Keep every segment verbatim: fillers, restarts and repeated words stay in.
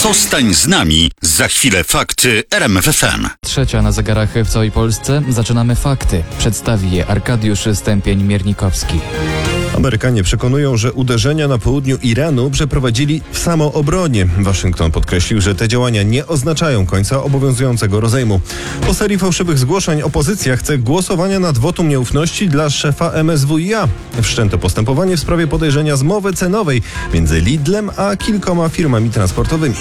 Zostań z nami. Za chwilę fakty R M F F M. Trzecia na zegarach w całej Polsce. Zaczynamy fakty. Przedstawi je Arkadiusz Stępień-Miernikowski. Amerykanie przekonują, że uderzenia na południu Iranu przeprowadzili w samoobronie. Waszyngton podkreślił, że te działania nie oznaczają końca obowiązującego rozejmu. Po serii fałszywych zgłoszeń opozycja chce głosowania nad wotum nieufności dla szefa M S W i A. Wszczęto postępowanie w sprawie podejrzenia zmowy cenowej między Lidlem a kilkoma firmami transportowymi.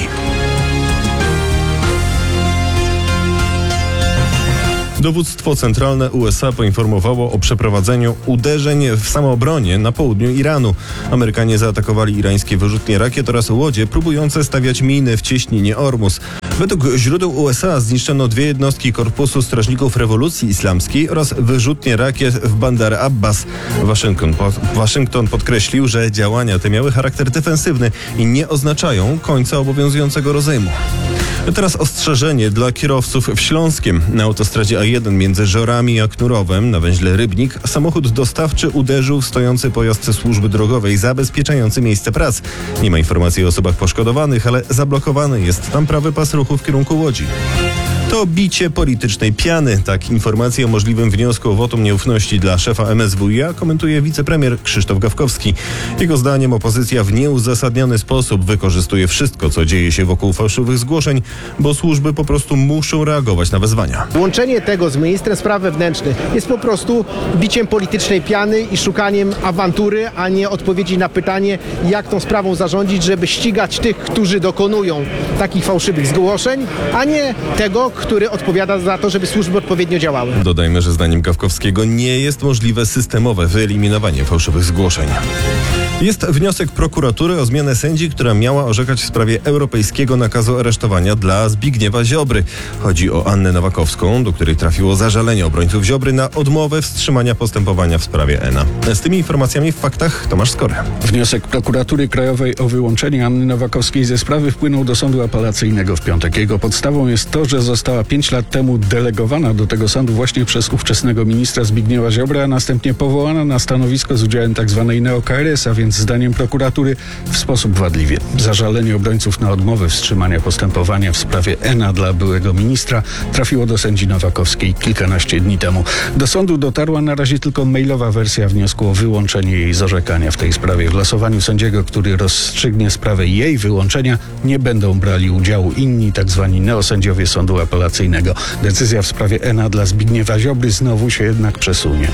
Dowództwo centralne U S A poinformowało o przeprowadzeniu uderzeń w samoobronie na południu Iranu. Amerykanie zaatakowali irańskie wyrzutnie rakiet oraz łodzie próbujące stawiać miny w cieśninie Ormus. Według źródeł U S A zniszczono dwie jednostki Korpusu Strażników Rewolucji Islamskiej oraz wyrzutnie rakiet w Bandar Abbas. Waszyngton, po, Waszyngton podkreślił, że działania te miały charakter defensywny i nie oznaczają końca obowiązującego rozejmu. Teraz ostrzeżenie dla kierowców w Śląskiem. Na autostradzie A jeden między Żorami a Knurowem na węźle Rybnik samochód dostawczy uderzył w stojący pojazd służby drogowej zabezpieczający miejsce prac. Nie ma informacji o osobach poszkodowanych, ale zablokowany jest tam prawy pas ruchu w kierunku Łodzi. To bicie politycznej piany. Tak informację o możliwym wniosku o wotum nieufności dla szefa M S W i A komentuje wicepremier Krzysztof Gawkowski. Jego zdaniem opozycja w nieuzasadniony sposób wykorzystuje wszystko, co dzieje się wokół fałszywych zgłoszeń, bo służby po prostu muszą reagować na wezwania. Łączenie tego z ministrem spraw wewnętrznych jest po prostu biciem politycznej piany i szukaniem awantury, a nie odpowiedzi na pytanie, jak tą sprawą zarządzić, żeby ścigać tych, którzy dokonują takich fałszywych zgłoszeń, a nie tego, który odpowiada za to, żeby służby odpowiednio działały. Dodajmy, że zdaniem Gawkowskiego nie jest możliwe systemowe wyeliminowanie fałszywych zgłoszeń. Jest wniosek prokuratury o zmianę sędzi, która miała orzekać w sprawie europejskiego nakazu aresztowania dla Zbigniewa Ziobry. Chodzi o Annę Nowakowską, do której trafiło zażalenie obrońców Ziobry na odmowę wstrzymania postępowania w sprawie E N A. Z tymi informacjami w faktach Tomasz Skory. Wniosek prokuratury krajowej o wyłączenie Anny Nowakowskiej ze sprawy wpłynął do sądu apelacyjnego w piątek. Jego podstawą jest to, że została pięć lat temu delegowana do tego sądu właśnie przez ówczesnego ministra Zbigniewa Ziobrę, a następnie powołana na stanowisko z udziałem tzw. neo-K R S, a więc zdaniem prokuratury w sposób wadliwie. Zażalenie obrońców na odmowę wstrzymania postępowania w sprawie E N A dla byłego ministra trafiło do sędzi Nowakowskiej kilkanaście dni temu. Do sądu dotarła na razie tylko mailowa wersja wniosku o wyłączenie jej z orzekania w tej sprawie. W losowaniu sędziego, który rozstrzygnie sprawę jej wyłączenia, nie będą brali udziału inni tzw. neosędziowie sądu apelacyjnego. Decyzja w sprawie E N A dla Zbigniewa Ziobry znowu się jednak przesunie.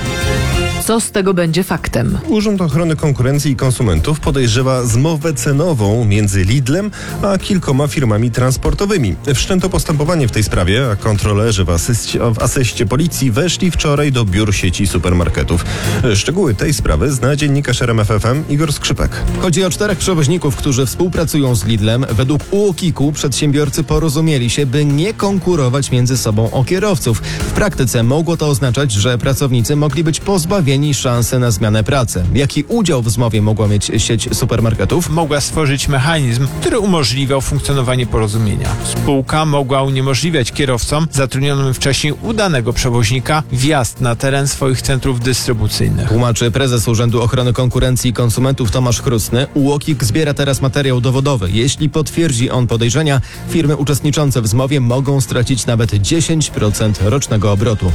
Co z tego będzie faktem? Urząd Ochrony Konkurencji i Konsumentów podejrzewa zmowę cenową między Lidlem a kilkoma firmami transportowymi. Wszczęto postępowanie w tej sprawie, a kontrolerzy w, asyście, w asyście policji weszli wczoraj do biur sieci supermarketów. Szczegóły tej sprawy zna dziennikarz R M F F M Igor Skrzypek. Chodzi o czterech przewoźników, którzy współpracują z Lidlem. Według U O K I K-u przedsiębiorcy porozumieli się, by nie konkurować między sobą o kierowców. W praktyce mogło to oznaczać, że pracownicy mogli być pozbawieni szansy na zmianę pracy. Jaki udział w zmowie mogła mieć sieć supermarketów? Mogła stworzyć mechanizm, który umożliwiał funkcjonowanie porozumienia. Spółka mogła uniemożliwiać kierowcom zatrudnionym wcześniej udanego przewoźnika wjazd na teren swoich centrów dystrybucyjnych. Tłumaczy prezes Urzędu Ochrony Konkurencji i Konsumentów Tomasz Chrustny. U O K I K zbiera teraz materiał dowodowy. Jeśli potwierdzi on podejrzenia, firmy uczestniczące w zmowie mogą stracić nawet dziesięć procent rocznego obrotu.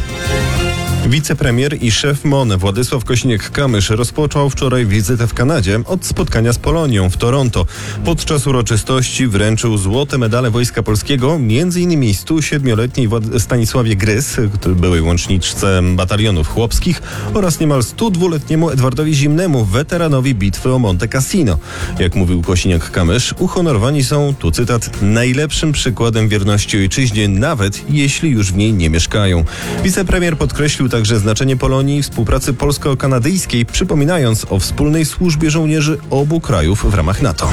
Wicepremier i szef M O N Władysław Kosiniak-Kamysz rozpoczął wczoraj wizytę w Kanadzie od spotkania z Polonią w Toronto. Podczas uroczystości wręczył złote medale Wojska Polskiego między innymi sto siedmioletniej Stanisławie Grys, byłej łączniczce batalionów chłopskich, oraz niemal sto dwuletniemu Edwardowi Zimnemu, weteranowi bitwy o Monte Cassino. Jak mówił Kosiniak-Kamysz, uhonorowani są, tu cytat, najlepszym przykładem wierności ojczyźnie, nawet jeśli już w niej nie mieszkają. Wicepremier podkreślił także znaczenie Polonii i współpracy polsko-kanadyjskiej, przypominając o wspólnej służbie żołnierzy obu krajów w ramach NATO.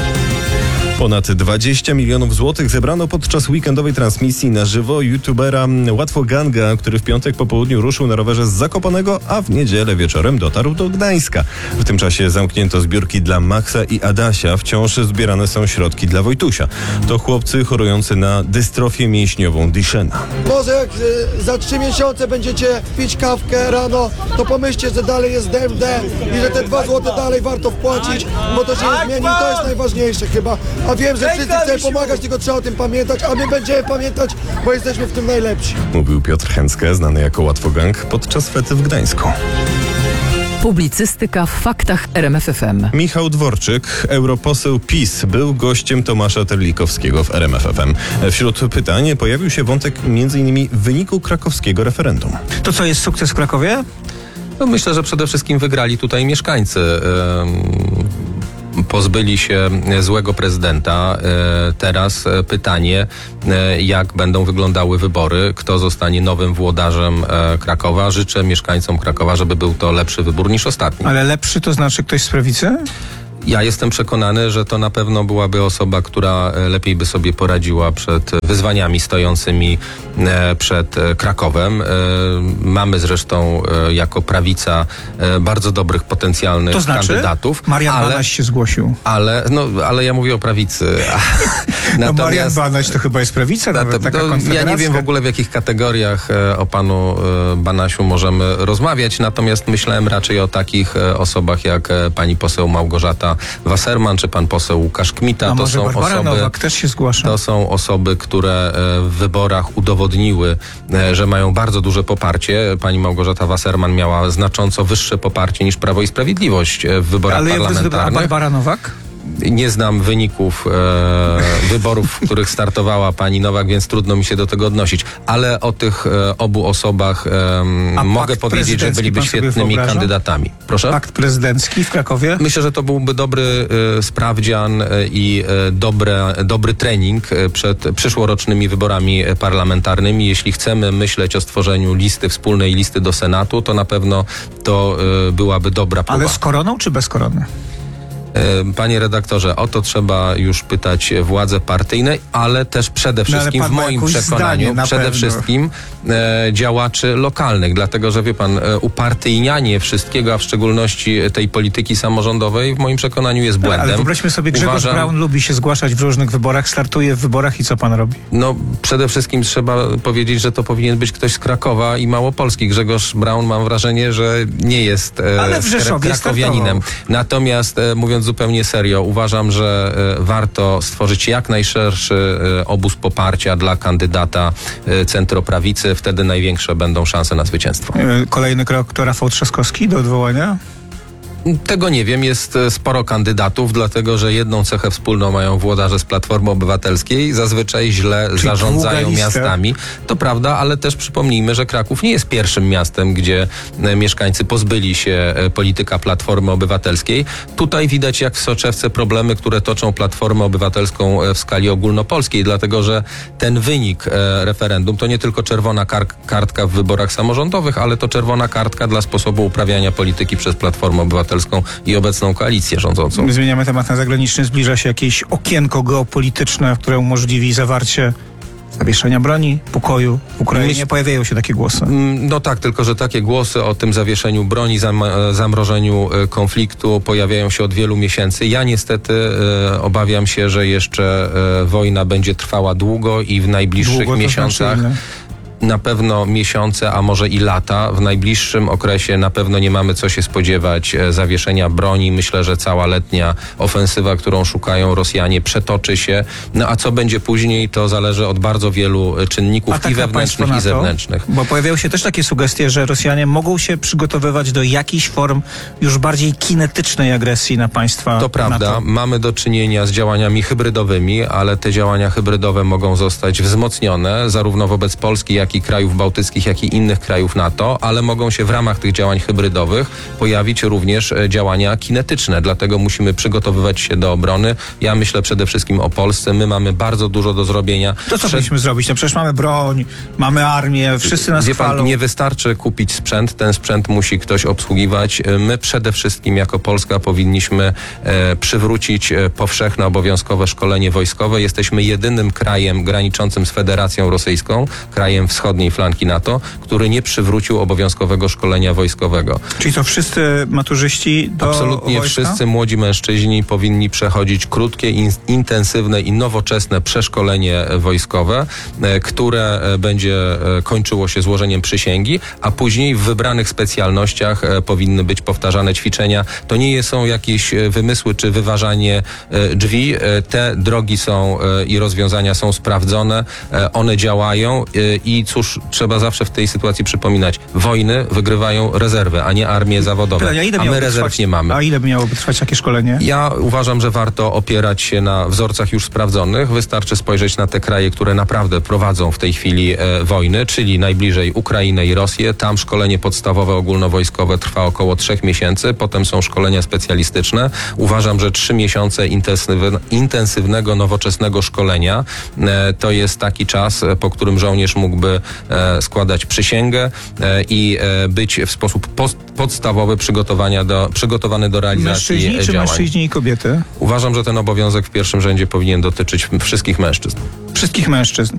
Ponad dwadzieścia milionów złotych zebrano podczas weekendowej transmisji na żywo youtubera Łatwoganga, który w piątek po południu ruszył na rowerze z Zakopanego, a w niedzielę wieczorem dotarł do Gdańska. W tym czasie zamknięto zbiórki dla Maxa i Adasia. Wciąż zbierane są środki dla Wojtusia. To chłopcy chorujący na dystrofię mięśniową Duchenne. Może jak y, za trzy miesiące będziecie pić kawkę rano, to pomyślcie, że dalej jest D M D i że te dwa złote dalej warto wpłacić, bo to się nie zmieni. To jest najważniejsze chyba. A wiem, że wszyscy chcą pomagać, tylko trzeba o tym pamiętać, a my będziemy pamiętać, bo jesteśmy w tym najlepsi. Mówił Piotr Hęcke, znany jako Łatwogang, podczas fety w Gdańsku. Publicystyka w faktach R M F F M. Michał Dworczyk, europoseł PiS, był gościem Tomasza Terlikowskiego w R M F F M. Wśród pytań pojawił się wątek między innymi wyniku krakowskiego referendum. To co, jest sukces w Krakowie? No myślę, że przede wszystkim wygrali tutaj mieszkańcy. Pozbyli się złego prezydenta. Teraz pytanie, jak będą wyglądały wybory, kto zostanie nowym włodarzem Krakowa. Życzę mieszkańcom Krakowa, żeby był to lepszy wybór niż ostatni. Ale lepszy to znaczy ktoś z prawicy? Ja jestem przekonany, że to na pewno byłaby osoba, która lepiej by sobie poradziła przed wyzwaniami stojącymi przed Krakowem. Mamy zresztą jako prawica bardzo dobrych potencjalnych to znaczy? kandydatów. Marian ale, Banaś się zgłosił. Ale, no, ale ja mówię o prawicy. No Marian Banaś to chyba jest prawica, nawet taka Ja nie wiem w ogóle, w jakich kategoriach o panu Banasiu możemy rozmawiać, natomiast myślałem raczej o takich osobach jak pani poseł Małgorzata Wasserman, czy pan poseł Łukasz Kmita. A to może są Barbara osoby, Nowak też się zgłasza. To są osoby, które w wyborach udowodniły, że mają bardzo duże poparcie. Pani Małgorzata Wasserman miała znacząco wyższe poparcie niż Prawo i Sprawiedliwość w wyborach Ale parlamentarnych. A Barbara Nowak? Nie znam wyników e, wyborów, w których startowała pani Nowak, więc trudno mi się do tego odnosić. Ale o tych e, obu osobach e, mogę powiedzieć, że byliby świetnymi kandydatami. Proszę? Pakt prezydencki w Krakowie? Myślę, że to byłby dobry e, sprawdzian e, i e, dobre, dobry trening e, przed przyszłorocznymi wyborami parlamentarnymi. Jeśli chcemy myśleć o stworzeniu listy, wspólnej listy do Senatu, to na pewno to e, byłaby dobra próba. Ale z koroną czy bez korony? Panie redaktorze, o to trzeba już pytać władze partyjne, ale też przede wszystkim no, w moim przekonaniu, przede pewno. wszystkim e, działaczy lokalnych, dlatego że wie pan, e, upartyjnianie wszystkiego, a w szczególności tej polityki samorządowej w moim przekonaniu jest błędem. Ale wyobraźmy sobie, Grzegorz Uważam, Braun lubi się zgłaszać w różnych wyborach, startuje w wyborach i co pan robi? No przede wszystkim trzeba powiedzieć, że to powinien być ktoś z Krakowa i Małopolski. Grzegorz Braun, mam wrażenie, że nie jest e, Ale w Rzeszowie krakowianinem. startował. Natomiast e, mówiąc zupełnie serio, uważam, że e, warto stworzyć jak najszerszy e, obóz poparcia dla kandydata e, centroprawicy. Wtedy największe będą szanse na zwycięstwo. Yy, Kolejny krok to Rafał Trzaskowski do odwołania? Tego nie wiem, jest sporo kandydatów, dlatego że jedną cechę wspólną mają włodarze z Platformy Obywatelskiej, zazwyczaj źle Czyli zarządzają listę. miastami. To prawda, ale też przypomnijmy, że Kraków nie jest pierwszym miastem, gdzie e, mieszkańcy pozbyli się e, polityka Platformy Obywatelskiej. Tutaj widać jak w soczewce problemy, które toczą Platformę Obywatelską e, w skali ogólnopolskiej, dlatego że ten wynik e, referendum to nie tylko czerwona kar- kartka w wyborach samorządowych, ale to czerwona kartka dla sposobu uprawiania polityki przez Platformę Obywatelską i obecną koalicję rządzącą. Zmieniamy temat na zagraniczny. Zbliża się jakieś okienko geopolityczne, które umożliwi zawarcie zawieszenia broni, pokoju w Ukrainie. Myśl... Pojawiają się takie głosy. No tak, tylko że takie głosy o tym zawieszeniu broni, zam, zamrożeniu konfliktu pojawiają się od wielu miesięcy. Ja niestety e, obawiam się, że jeszcze e, wojna będzie trwała długo i w najbliższych Długo, to miesiącach znaczy na pewno miesiące, a może i lata. W najbliższym okresie na pewno nie mamy co się spodziewać e, zawieszenia broni. Myślę, że cała letnia ofensywa, którą szukają Rosjanie, przetoczy się. No a co będzie później, to zależy od bardzo wielu czynników i wewnętrznych, i zewnętrznych. Bo pojawiały się też takie sugestie, że Rosjanie mogą się przygotowywać do jakichś form już bardziej kinetycznej agresji na państwa To prawda, NATO. mamy do czynienia z działaniami hybrydowymi, ale te działania hybrydowe mogą zostać wzmocnione zarówno wobec Polski, jak i krajów bałtyckich, jak i innych krajów NATO, ale mogą się w ramach tych działań hybrydowych pojawić również działania kinetyczne. Dlatego musimy przygotowywać się do obrony. Ja myślę przede wszystkim o Polsce. My mamy bardzo dużo do zrobienia. To co Przed... powinniśmy zrobić? No przecież mamy broń, mamy armię, wszyscy nas Wie pan, chwalą. nie wystarczy kupić sprzęt, ten sprzęt musi ktoś obsługiwać. My przede wszystkim jako Polska powinniśmy e, przywrócić e, powszechne obowiązkowe szkolenie wojskowe. Jesteśmy jedynym krajem graniczącym z Federacją Rosyjską, krajem w wschodniej flanki NATO, który nie przywrócił obowiązkowego szkolenia wojskowego. Czyli to wszyscy maturzyści do Absolutnie wojska? wszyscy młodzi mężczyźni powinni przechodzić krótkie, in, intensywne i nowoczesne przeszkolenie wojskowe, e, które e, będzie e, kończyło się złożeniem przysięgi, a później w wybranych specjalnościach e, powinny być powtarzane ćwiczenia. To nie są jakieś e, wymysły czy wyważanie e, drzwi. E, te drogi są e, i rozwiązania są sprawdzone, e, one działają e, i cóż, trzeba zawsze w tej sytuacji przypominać, wojny wygrywają rezerwy, a nie armie zawodowe, Pytania, ile a my miałoby rezerw trwać, nie mamy. A ile by miałoby trwać takie szkolenie? Ja uważam, że warto opierać się na wzorcach już sprawdzonych. Wystarczy spojrzeć na te kraje, które naprawdę prowadzą w tej chwili e, wojny, czyli najbliżej Ukrainę i Rosję. Tam szkolenie podstawowe ogólnowojskowe trwa około trzech miesięcy, potem są szkolenia specjalistyczne. Uważam, że trzy miesiące intensywne, intensywnego, nowoczesnego szkolenia e, to jest taki czas, e, po którym żołnierz mógłby e, składać przysięgę e, i e, być w sposób post, podstawowy przygotowania do, przygotowany do realizacji Mężczyźni czy działań. mężczyźni i kobiety? Uważam, że ten obowiązek w pierwszym rzędzie powinien dotyczyć wszystkich mężczyzn. Wszystkich mężczyzn.